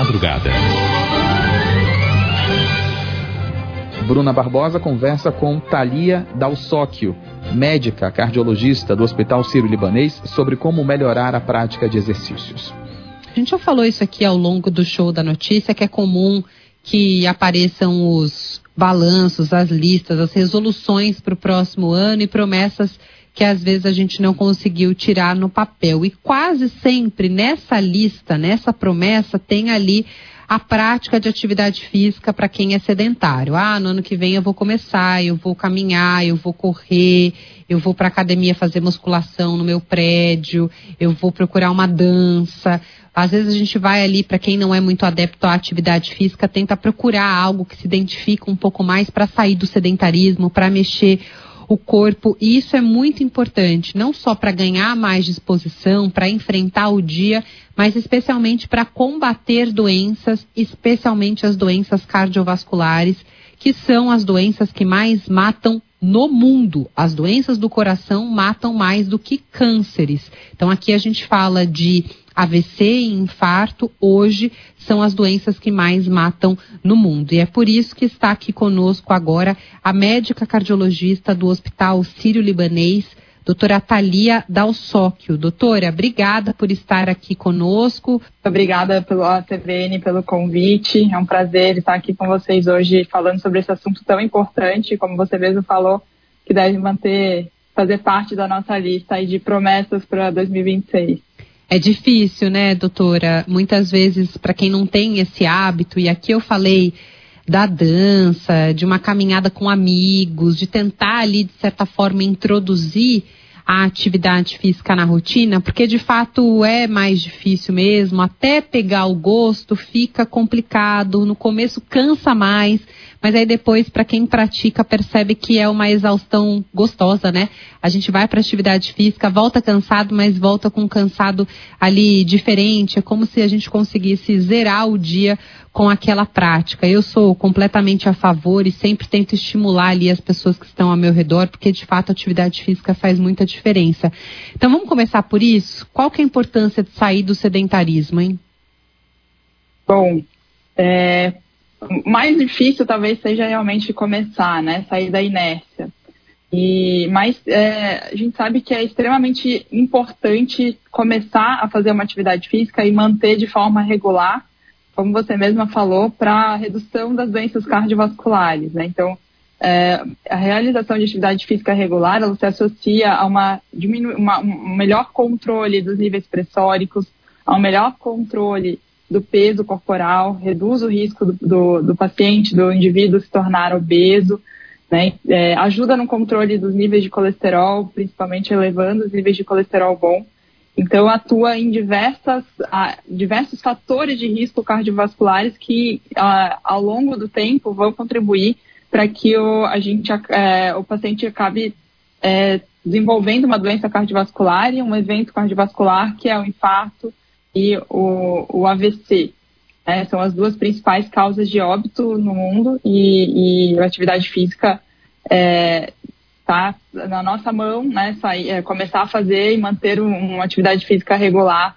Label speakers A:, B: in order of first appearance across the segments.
A: madrugada.
B: Bruna Barbosa conversa com Thalia Dalsóquio, médica cardiologista do Hospital Sírio-Libanês, sobre como melhorar a prática de exercícios.
C: A gente já falou isso aqui ao longo do Show da Notícia, que é comum que apareçam os balanços, as listas, as resoluções para o próximo ano e promessas que às vezes a gente não conseguiu tirar no papel. E quase sempre nessa lista, nessa promessa, tem ali a prática de atividade física para quem é sedentário. No ano que vem eu vou começar, eu vou caminhar, eu vou correr, eu vou para a academia fazer musculação no meu prédio, eu vou procurar uma dança. Às vezes a gente vai ali, para quem não é muito adepto à atividade física, tenta procurar algo que se identifica um pouco mais para sair do sedentarismo, para mexer o corpo, e isso é muito importante, não só para ganhar mais disposição, para enfrentar o dia, mas especialmente para combater doenças, especialmente as doenças cardiovasculares, que são as doenças que mais matam no mundo. As doenças do coração matam mais do que cânceres. Então aqui a gente fala de AVC e infarto, hoje são as doenças que mais matam no mundo. E é por isso que está aqui conosco agora a médica cardiologista do Hospital Sírio-Libanês, doutora Thalia Dalsóquio. Doutora, obrigada por estar aqui conosco.
D: Obrigada pela TVN, pelo convite. É um prazer estar aqui com vocês hoje falando sobre esse assunto tão importante, como você mesmo falou, que deve fazer parte da nossa lista aí de promessas para 2026.
C: É difícil, né, doutora? Muitas vezes, para quem não tem esse hábito, e aqui eu falei da dança, de uma caminhada com amigos, de tentar ali, de certa forma, introduzir a atividade física na rotina, porque de fato é mais difícil mesmo, até pegar o gosto fica complicado, no começo cansa mais, mas aí depois, para quem pratica, percebe que é uma exaustão gostosa, né? A gente vai para atividade física, volta cansado, mas volta com um cansado ali diferente, é como se a gente conseguisse zerar o dia com aquela prática. Eu sou completamente a favor e sempre tento estimular ali as pessoas que estão ao meu redor, porque de fato a atividade física faz muita diferença. Então vamos começar por isso? Qual que é a importância de sair do sedentarismo, hein?
D: Bom, o mais difícil talvez seja realmente começar, né? Sair da inércia. Mas a gente sabe que é extremamente importante começar a fazer uma atividade física e manter de forma regular, como você mesma falou, para a redução das doenças cardiovasculares, né? Então, a realização de atividade física regular, ela se associa a um melhor controle dos níveis pressóricos, a um melhor controle do peso corporal, reduz o risco do paciente, do indivíduo se tornar obeso, né? Ajuda no controle dos níveis de colesterol, principalmente elevando os níveis de colesterol bom. Então, atua em diversos fatores de risco cardiovasculares que, ao longo do tempo, vão contribuir para que o paciente acabe desenvolvendo uma doença cardiovascular e um evento cardiovascular, que é o infarto e o AVC. São as duas principais causas de óbito no mundo, e a atividade física está na nossa mão, né? Começar a fazer e manter uma atividade física regular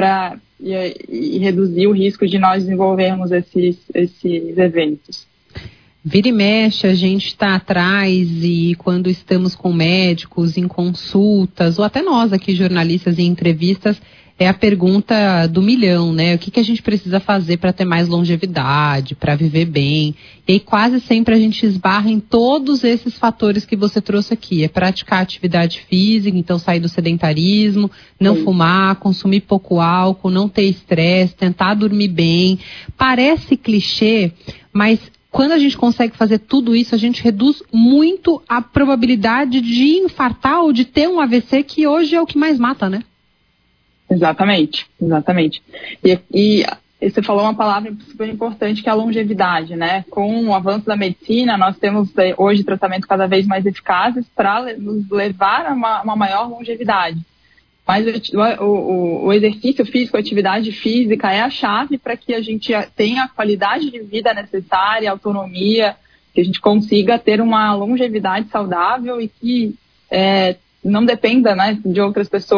D: e reduzir o risco de nós desenvolvermos esses eventos.
C: Vira e mexe, a gente está atrás, e quando estamos com médicos em consultas, ou até nós aqui jornalistas em entrevistas, é a pergunta do milhão, né? O que a gente precisa fazer para ter mais longevidade, para viver bem? E aí quase sempre a gente esbarra em todos esses fatores que você trouxe aqui. É praticar atividade física, então sair do sedentarismo, não fumar, consumir pouco álcool, não ter estresse, tentar dormir bem. Parece clichê, mas quando a gente consegue fazer tudo isso, a gente reduz muito a probabilidade de infartar ou de ter um AVC, que hoje é o que mais mata, né?
D: Exatamente. E você falou uma palavra super importante, que é a longevidade, né? Com o avanço da medicina, nós temos hoje tratamentos cada vez mais eficazes para nos levar a uma maior longevidade. Mas o exercício físico, a atividade física é a chave para que a gente tenha a qualidade de vida necessária, autonomia, que a gente consiga ter uma longevidade saudável e que não dependa, né, de outras pessoas